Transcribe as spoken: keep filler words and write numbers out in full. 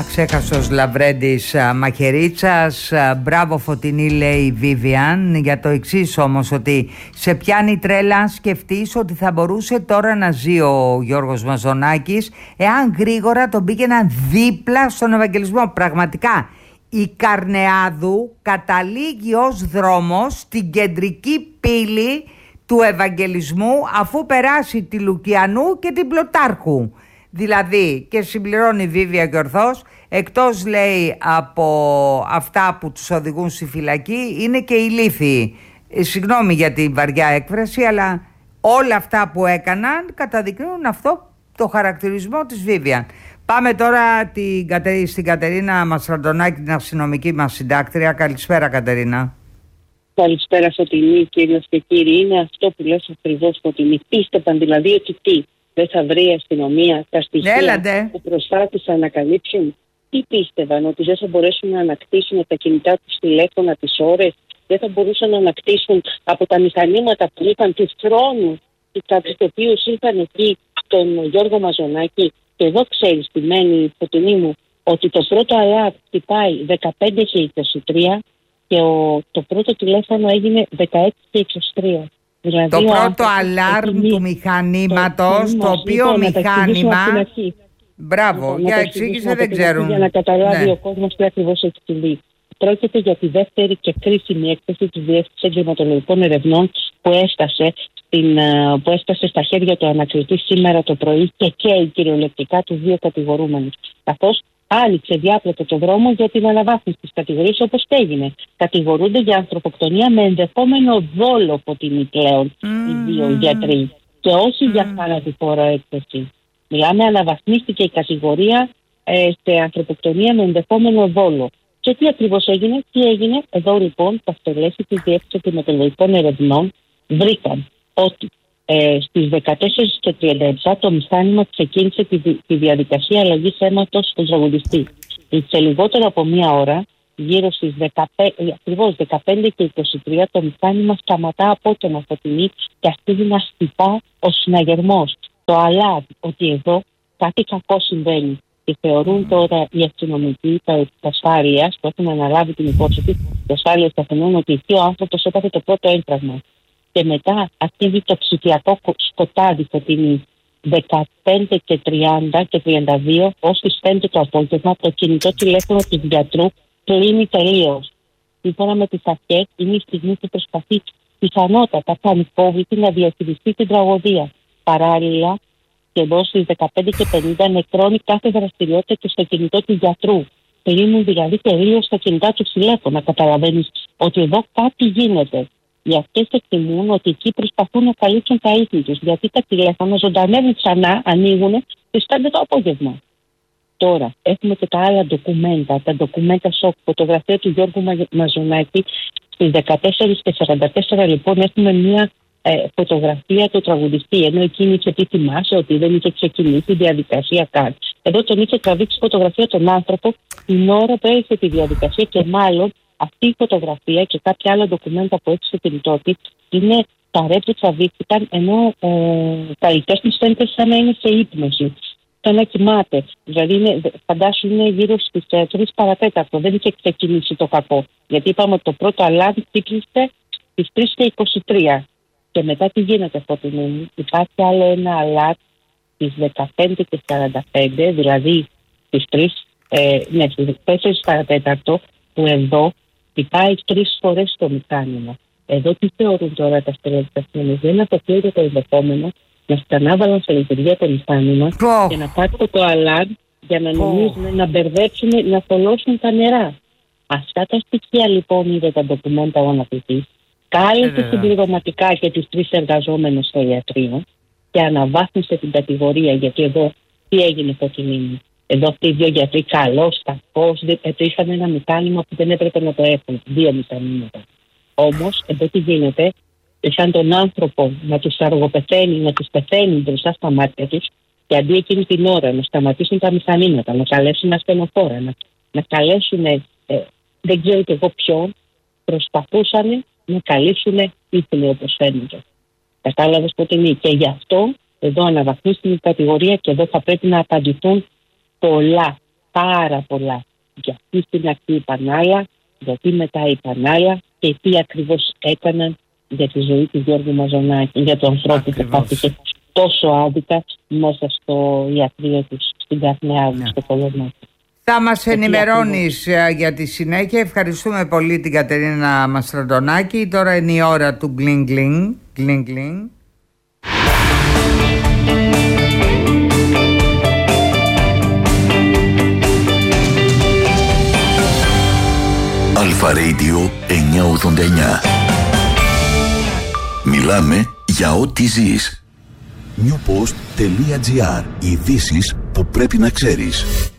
Αξέχαστος Λαβρέντης Μαχαιρίτσας. Μπράβο Φωτεινή, λέει η Βίβιαν, για το εξής όμως, ότι σε πιάνει τρέλα αν σκεφτείς ότι θα μπορούσε τώρα να ζει ο Γιώργος Μαζονάκης εάν γρήγορα τον πήγαιναν δίπλα στον Ευαγγελισμό. Πραγματικά η Καρνεάδου καταλήγει ως δρόμος στην κεντρική πύλη του Ευαγγελισμού αφού περάσει τη Λουκιανού και την Πλωτάρχου. Δηλαδή, και συμπληρώνει η Βίβια και ορθώς, εκτός λέει από αυτά που τους οδηγούν στη φυλακή, είναι και ηλίθιοι. Ε, συγγνώμη για την βαριά έκφραση, αλλά όλα αυτά που έκαναν καταδεικνύουν αυτό το χαρακτηρισμό της Βίβιαν. Πάμε τώρα την Κατερί, στην Κατερίνα Μαστραντονάκη, την αστυνομική μας συντάκτρια. Καλησπέρα, Κατερίνα. Καλησπέρα, Φωτεινή, κυρίες και κύριοι. Είναι αυτό που λες ακριβώς, Φωτεινή. Πίστευαν δηλαδή ότι τι, δεν θα βρει η αστυνομία τα στοιχεία Έλατε. που προσπάθησαν να καλύψουν? Τι πίστευαν, ότι δεν θα μπορέσουν να ανακτήσουν τα κινητά τους τηλέφωνα τις ώρες? Δεν θα μπορούσαν να ανακτήσουν από τα μηχανήματα που είχαν του χρόνου τους οποίους είχαν εκεί τον Γιώργο Μαζονάκη? Και εδώ ξέρεις τι μένει, Φωτεινή μου, ότι το πρώτο αλάρτ χτυπάει δεκαπέντε και είκοσι τρία και ο, το πρώτο τηλέφωνο έγινε δεκαέξι και είκοσι τρία. Δηλαδή, το πρώτο αλάρμ του μηχανήματος, το, το οποίο λοιπόν, μηχάνημα... Μπράβο, λοιπόν, για εξήγησε, δεν ξέρουν. Για να καταλάβει ναι. ο κόσμος τι ακριβώς έχει συμβεί. Πρόκειται για τη δεύτερη και κρίσιμη έκθεση της Διεύθυνσης Εγκληματολογικών Ερευνών που έφτασε, στην, που έφτασε στα χέρια του ανακριτή σήμερα το πρωί και καίει κυριολεκτικά τους δύο κατηγορούμενους. Καθώς άνοιξε διάπλατα το δρόμο για την αναβάθμιση της κατηγορίας, όπως και έγινε. Κατηγορούνται για ανθρωποκτονία με ενδεχόμενο δόλο, Φωτεινή, πλέον mm. οι δύο γιατροί, και όχι mm. για θανατηφόρο έκθεση. Μιλάμε, αναβαθμίστηκε η κατηγορία ε, σε ανθρωποκτονία με ενδεχόμενο δόλο. Και τι ακριβώς έγινε, τι έγινε? Εδώ λοιπόν τα στελέχη της Διεύθυνσης Εγκληματολογικών Ερευνών βρήκαν ότι ε, στις δεκατέσσερις και τριάντα επτά το μηχάνημα ξεκίνησε τη, τη διαδικασία αλλαγής αίματος του τραγουδιστή. Σε λιγότερο από μία ώρα, γύρω στις δεκαπέντε, ακριβώς δεκαπέντε και είκοσι τρία, το μηχάνημα σταματά απότομα, Φωτεινή, και αρχίζει να χτυπά ο συναγερμός. Το αλάρμ ότι εδώ κάτι κακό συμβαίνει. Και θεωρούν τώρα οι αστυνομικοί τα ασφάλειας που έχουν αναλάβει την υπόθεση, οι ασφάλειες θα θεωρούν ότι εκεί ο άνθρωπος έπαθε το πρώτο έντραγμα. Και μετά αρχίζει το ψηφιακό σκοτάδι, Φωτεινή, δεκαπέντε και τριάντα και τριάντα δύο, ως τις πέντε το απόγευμα, το κινητό τηλέφωνο του γιατρού κλείνει τελείως. Σύμφωνα με τις αρχές, είναι η στιγμή που προσπαθεί πιθανότατα πανικόβλητη να διαχειριστεί την τραγωδία. Παράλληλα, και εδώ στις δεκαπέντε και πενήντα νεκρώνει κάθε δραστηριότητα και στο κινητό του γιατρού. Περίμενουν δηλαδή τελείως στα κινητά του τηλέφωνα. Καταλαβαίνεις ότι εδώ κάτι γίνεται. Οι αυτές εκτιμούν ότι εκεί προσπαθούν να καλύψουν τα ίχνη τους, γιατί τα τηλέφωνα ζωντανεύουν ξανά, ανοίγουν στις πέντε το απόγευμα. Τώρα έχουμε και τα άλλα ντοκουμέντα, τα ντοκουμέντα σοκ, φωτογραφία του Γιώργου Μαζονάκη. Στις δεκατέσσερις και σαράντα τέσσερα λοιπόν έχουμε μια ε, φωτογραφία του τραγουδιστή, ενώ εκείνη είχε πει, θυμάσαι, ότι δεν είχε ξεκινήσει η διαδικασία καν. Εδώ τον είχε τραβήξει φωτογραφία τον άνθρωπο την ώρα που έριξε τη διαδικασία, και μάλλον αυτή η φωτογραφία και κάποια άλλα ντοκουμέντα που έχει στο κινητό της είναι τα ρεύμα που τραβήχθηκαν, ενώ ο καλλιτέχνης φαίνεται σαν να είναι σε ύπνωση, σαν να κοιμάται. Δηλαδή, είναι, φαντάσου, είναι γύρω στις τρεις παρατέταρτο. Δεν είχε ξεκινήσει το κακό. Γιατί είπαμε ότι το πρώτο αλάρμ χτύπησε στις τρεις και είκοσι τρία. Και μετά τι γίνεται, Φωτεινή μου? Υπάρχει άλλο ένα αλάρμ στις δεκαπέντε και σαράντα πέντε, δηλαδή στις τρεις, ε, ναι, στις τέσσερις παρατέταρτο, που εδώ χτυπάει τρεις φορές το μηχάνημα. Εδώ τι θεωρούν τώρα τα στελέχη της αστυνομίας? Δεν αποκλείεται το ενδεχόμενο να στανάβαλαν σε λειτουργία το μηχάνημα oh. και να πάρουν το αλάρμ για να νομίζουν, oh. να μπερδέψουν, να θολώσουν τα νερά. Αυτά τα στοιχεία λοιπόν είδε τα ντοκουμέντα ο ανακριτής. Κάλεσε yeah. συμπληρωματικά και τους τρεις εργαζόμενους στο ιατρείο και αναβάθμισε την κατηγορία, γιατί εδώ τι έγινε, Φωτεινή μου? Εδώ αυτοί οι δύο γιατροί, καλώς, κακώς, είχαν ένα μηχάνημα που δεν έπρεπε να το έχουν. Δύο μηχανήματα. Όμως, εδώ τι γίνεται? Σαν τον άνθρωπο να τους αργοπεθαίνει, να τους πεθαίνει μπροστά στα μάτια τους, και αντί εκείνη την ώρα να σταματήσουν τα μηχανήματα, να καλέσουν ασθενοφόρα, να, να καλέσουν, ε, δεν ξέρω και εγώ ποιον, προσπαθούσαν να καλύψουν ύπνο, όπως φαίνεται. Κατάλαβες, Φωτεινή? Και γι' αυτό εδώ αναβαθμίστηκε η κατηγορία και εδώ θα πρέπει να απαντηθούν πολλά. πάρα πολλά. Γιατί στην αρχή η Πανάλα, γιατί μετά η Πανάλα και τι ακριβώς έκαναν για τη ζωή του Γιώργου Μαζονάκη, για τον ανθρώπου που πάθησε τόσο άδικα μέσα στο ιατρείο του, στην Καρνεάδη, ναι. στο Κολονάκι. Θα μας ενημερώνεις για τη συνέχεια. Ευχαριστούμε πολύ την Κατερίνα Μαστραντονάκη. Τώρα είναι η ώρα του γκλινγκ γκλινγκ. Γκλινγκ γκλινγκ. Αλφα Radio εννιακόσια ογδόντα εννιά. Μιλάμε για ό,τι ζεις. newpost.gr. Ειδήσεις που πρέπει να ξέρεις.